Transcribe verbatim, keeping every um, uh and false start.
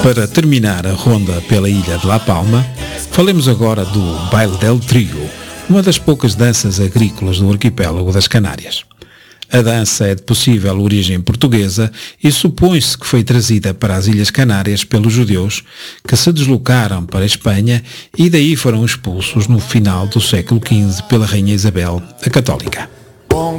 Para terminar a ronda pela ilha de La Palma, falemos agora do Baile del Trigo, uma das poucas danças agrícolas do arquipélago das Canárias. A dança é de possível origem portuguesa e supõe-se que foi trazida para as Ilhas Canárias pelos judeus que se deslocaram para a Espanha e daí foram expulsos no final do século quinze pela Rainha Isabel, a Católica.